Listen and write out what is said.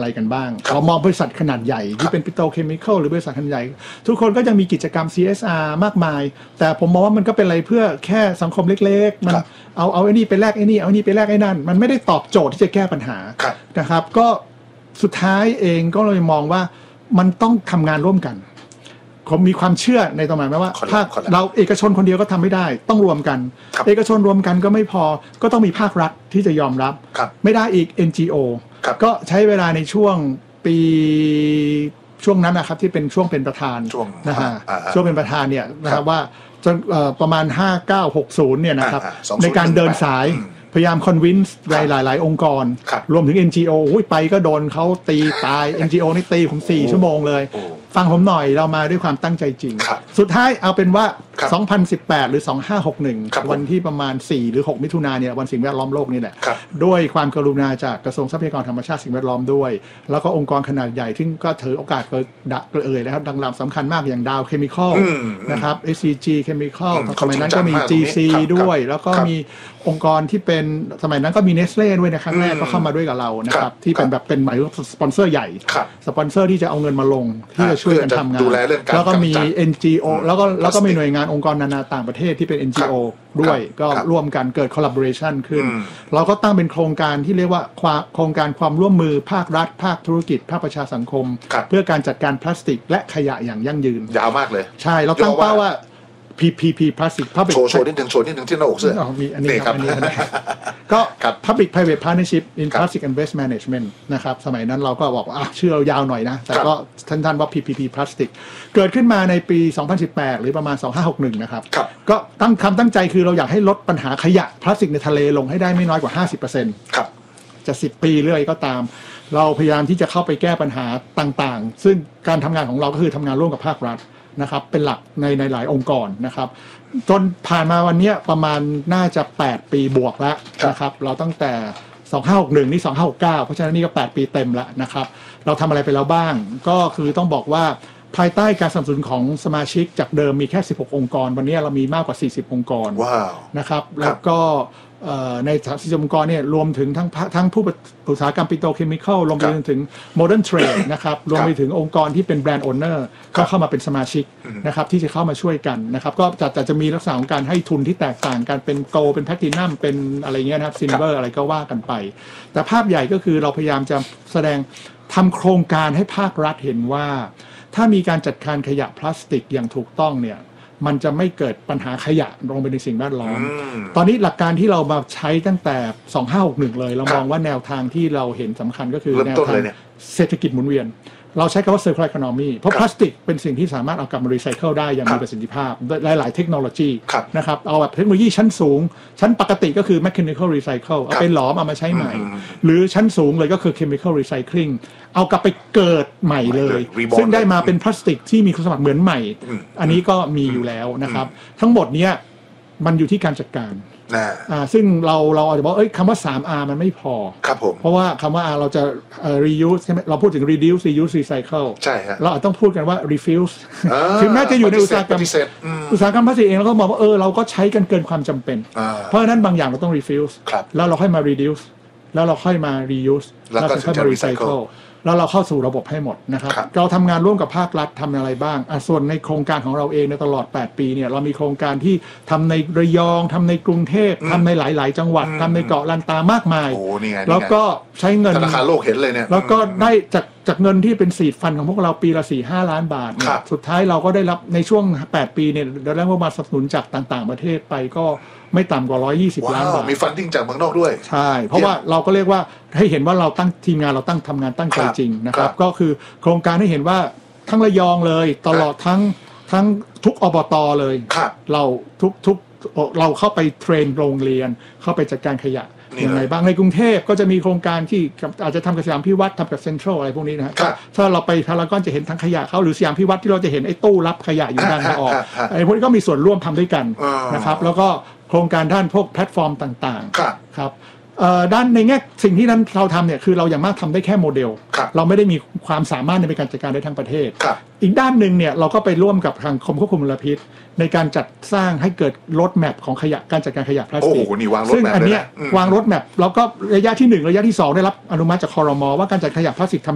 อะไรกันบ้างเรามองบริษัทขนาดใหญ่ที่เป็นปิโตรเคมีคอลหรือบริษัทขนาดใหญ่ทุกคนก็ยังมีกิจกรรม CSR มากมายแต่ผมมองว่ามันก็เป็นอะไรเพื่อแค่สังคมเล็กๆมันเอาไอ้นี่ไปแลกไอ้นี่เอาไอ้นี่ไปแลกไอ้นั่นมันไม่ได้ตอบโจทย์ที่จะแก้ปัญหานะครับก็สุดท้ายเองก็เลยมองว่ามันต้องทำงานร่วมกันผมมีความเชื่อในตรงนั้นว่าภาคเราเอกชนคนเดียวก็ทำไม่ได้ต้องรวมกันเอกชนรวมกันก็ไม่พอก็ต้องมีภาครัฐที่จะยอมรับไม่ได้อีก NGO ก็ใช้เวลาในช่วงปีช่วงนั้นนะครับที่เป็นช่วงเป็นประธานนะฮะช่วงเป็นประธานเนี่ยนะครับว่าจนประมาณ5960เนี่ยนะครับในการเดินสายพยายามคอนวินส์หลายองค์กรรวมถึง NGO ไปก็โดนเขาตีตาย NGO นี่ตีผม4 ชั่วโมงเลยฟังผมหน่อยเรามาด้วยความตั้งใจจริงสุดท้ายเอาเป็นว่า2018หรือ2561วันที่ประมาณ4หรือ6มิถุนายนเนี่ยวันสิ่งแวดล้อมโลกนี่แหละด้วยความกรุณาจากกระทรวงทรัพยากรธรรมชาติสิ่งแวดล้อมด้วยแล้วก็องค์กรขนาดใหญ่ที่ก็ถือโอกาสเอ่ยนะครับดังๆสำคัญมากอย่างดาวเคมีคอลนะครับ SCG Chemical สมัยนั้นก็มี GC ด้วยแล้วก็มีองค์กรที่เป็นสมัยนั้นก็มี Nestle ด้วยนะครั้งแรกก็เข้ามาด้วยกับเรานะครับที่เป็นแบบเป็นหมายสปอนเซอร์ใหญ่สปอนเซอร์ที่จะเอาเงินมาลงที่จะช่วยกันทำงานแล้วก็มี NGO แล้วก็มีหน่วยงานองค์กรนานาต่างประเทศที่เป็น NGO ด้วยก็ร่วมกันเกิด collaboration ขึ้นเราก็ตั้งเป็นโครงการที่เรียกว่าโครงการความร่วมมือภาครัฐภาคธุรกิจภาคประชาสังคมเพื่อการจัดการพลาสติกและขยะอย่างยั่งยืนยาวมากเลยใช่เราตั้งเป้าว่า PPP พลาสติกโชว์นิดนึงที่หน้าอกเสื้อมีอันนี้ครับก็ Public Private Partnership in Plastic and Waste Management นะครับสมัยนั้นเราก็บอกว่าชื่อเรายาวหน่อยนะแต่ก็ท่านว่า PPP พลาสติกเกิดขึ้นมาในปี2018หรือประมาณ2561นะครับก็ตั้งใจคือเราอยากให้ลดปัญหาขยะพลาสติกในทะเลลงให้ได้ไม่น้อยกว่า 50% ครับจะ10 ปีเรื่อยก็ตามเราพยายามที่จะเข้าไปแก้ปัญหาต่างๆซึ่งการทำงานของเราก็คือทำงานร่วมกับภาครัฐนะครับเป็นหลักในหลายองค์กรนะครับจนผ่านมาวันนี้ประมาณน่าจะ8 ปีบวกแล้วนะครับเราตั้งแต่2561นี่2569เพราะฉะนั้นนี่ก็8 ปีเต็มแล้วนะครับเราทำอะไรไปแล้วบ้างก็คือต้องบอกว่าภายใต้การสนับสนุนของสมาชิกจากเดิมมีแค่16 องค์กรวันนี้เรามีมากกว่า40 องค์กรนะครับแล้วก็ใน30 องค์กรเนี่ยรวมถึงทั้งผู้อุตสาหกรรมปิโตรเคมีคอลรวมไปถึงโมเดิร์นเทรดนะครับรวมไปถึงองค์กรที่เป็นแบรนด์โอนเนอร์ก็เข้ามาเป็นสมาชิกนะครับที่จะเข้ามาช่วยกันนะครับก็จะมีลักษณะของการให้ทุนที่แตกต่างกันเป็นโกลเป็นแพลทินัมเป็นอะไรเงี้ยนะครับซิลเวอร์อะไรก็ว่ากันไปแต่ภาพใหญ่ก็คือเราพยายามจะแสดงทำโครงการให้ภาครัฐเห็นว่าถ้ามีการจัดการขยะพลาสติกอย่างถูกต้องเนี่ยมันจะไม่เกิดปัญหาขยะลงไปในสิ่งแวดล้อมตอนนี้หลักการที่เรามาใช้ตั้งแต่2561เลยเรามองว่าแนวทางที่เราเห็นสำคัญก็คือแนวทางเศรษฐกิจหมุนเวียนเราใช้คำว่า circular economy เพราะพลาสติกเป็นสิ่งที่สามารถเอากลับมารีไซเคิลได้อย่างมีประสิทธิภาพหลายๆเทคโนโลยีนะครับเอาแบบเทคโนโลยีชั้นสูงชั้นปกติก็คือ mechanical recycle เอาไปหลอมเอามาใช้ใหม่หรือชั้นสูงเลยก็คือ chemical recycling เอากลับไปเกิดใหม่เลยซึ่งได้มาเป็นพลาสติกที่มีคุณสมบัติเหมือนใหม่อันนี้ก็มีอยู่แล้วนะครับทั้งหมดเนี้ยมันอยู่ที่การจัดการซึ่งเราอาจจะบอกคำว่า 3R มันไม่พอครับผมเพราะว่าคำว่า R เราจะreuse ใช่ไหมเราพูดถึง reduce reuse recycle ใช่ฮะเราอาจต้องพูดกันว่า refuse ถึงแม้จะอยู่ในอุตสาหกรรมพลาสติกเองเราก็มองว่าเราก็ใช้กันเกินความจำเป็นเพราะฉะนั้นบางอย่างเราต้อง refuse แล้วเราค่อยมา reduce แล้วเราค่อยมา reuse แล้วก็ค่อยมา recycle แล้วเราเข้าสู่ระบบให้หมดนะครับเราทำงานร่วมกับภาครัฐทำอะไรบ้างส่วนในโครงการของเราเองในตลอด8 ปีเนี่ยเรามีโครงการที่ทำในระยองทำในกรุงเทพทำในหลายๆจังหวัดทำในเกาะลันตามากมายแล้วก็ใช้เงินธนาคารโลกเห็นเลยเนี่ยแล้วก็ได้จากเงินที่เป็นซีดฟันของพวกเราปีละ 4-5 ล้านบาทสุดท้ายเราก็ได้รับในช่วง8 ปีเนี่ยได้รับมาสนับสนุนจากต่างๆประเทศไปก็ไม่ต่ำกว่า120 ล้านบาทมีฟันดิ้งจากเมืองนอกด้วยใช่เพราะว่าเราก็เรียกว่าให้เห็นว่าเราตั้งทีมงานเราทำงานตั้งใจจริงนะครับก็คือโครงการให้เห็นว่าทั้งระยองเลยตลอดทั้งทุกอบตเลยเราทุกเราเข้าไปเทรนโรงเรียนเข้าไปจัดการขยะอย่างไรบ้างในกรุงเทพก็จะมีโครงการที่อาจจะทำกับสยามพิวัตรทำกับเซ็นทรัลอะไรพวกนี้นะถ้าเราไปพารากอนจะเห็นทั้งขยะเขาหรือสยามพิวัตรที่เราจะเห็นไอ้ตู้รับขยะอยู่ด้านนอกไอ้พวกนี้ก็มีส่วนร่วมทำด้วยกันนะครับแล้วก็โครงการด้านพวกแพลตฟอร์มต่างๆครับด้านในแง่สิ่งที่นั้นเราทำเนี่ยคือเราอย่างมากทำได้แค่โมเดลเราไม่ได้มีความสามารถในการจัดการได้ทั้งประเทศอีกด้านหนึ่งเนี่ยเราก็ไปร่วมกับทางกรมควบคุมมลพิษในการจัดสร้างให้เกิดรถแมพของขยะการจัดการขยะพลาสติกซึ่งอันนี้วางรถแมพแล้วก็ระยะที่1ระยะที่2ได้รับอนุมัติจากครม.ว่าการจัดขยะพลาสติก